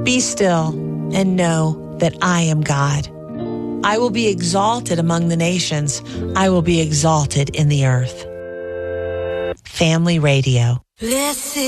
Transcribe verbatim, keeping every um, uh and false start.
Be still and know that I am God. I will be exalted among the nations. I will be exalted in the earth. Family Radio. Blessed